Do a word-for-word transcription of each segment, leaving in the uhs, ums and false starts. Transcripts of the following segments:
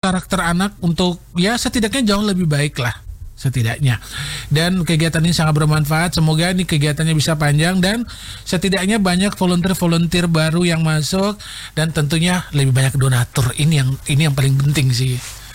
karakter anak untuk ya setidaknya jauh lebih baik lah. Setidaknya. Dan kegiatan ini sangat bermanfaat. Semoga ini kegiatannya bisa panjang dan setidaknya banyak volunteer-volunteer baru yang masuk dan tentunya lebih banyak donatur. Ini yang ini yang paling penting sih.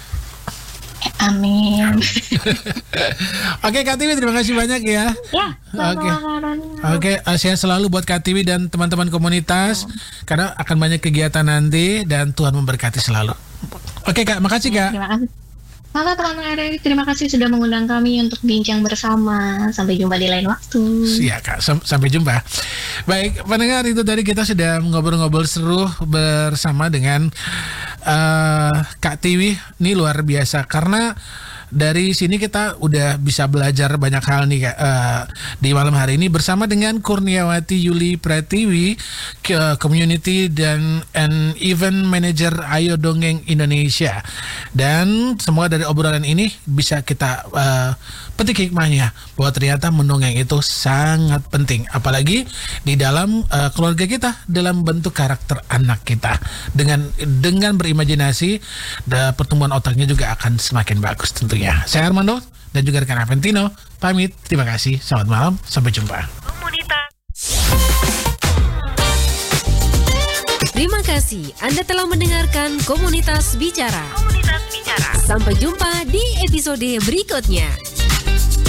Amin. Oke Kak Tiwi, terima kasih banyak ya. Ya, Oke. Oke, uh, sehat selalu buat Kak Tiwi dan teman-teman komunitas karena akan banyak kegiatan nanti dan Tuhan memberkati selalu. Oke Kak, makasih Kak. Terima kasih. Halo teman Erik, terima kasih sudah mengundang kami untuk bincang bersama. Sampai jumpa di lain waktu. Iya Kak, sam- sampai jumpa. Baik, pendengar, itu tadi kita sudah ngobrol-ngobrol seru bersama dengan uh, Kak Tiwi. Ini luar biasa karena dari sini kita udah bisa belajar banyak hal nih Kak, uh, di malam hari ini bersama dengan Kurniawati Yuli Pratiwi, ke Community dan and Event Manager Ayo Dongeng Indonesia. Dan semua dari obrolan ini bisa kita uh, petik hikmahnya bahwa ternyata mendongeng itu sangat penting, apalagi di dalam uh, keluarga kita, dalam bentuk karakter anak kita. Dengan dengan berimajinasi, da, pertumbuhan otaknya juga akan semakin bagus tentunya. Saya Armando dan juga rekan Aventino pamit. Terima kasih. Selamat malam. Sampai jumpa. Komunitas. Terima kasih Anda telah mendengarkan Komunitas Bicara. Komunitas Bicara. Sampai jumpa di episode berikutnya.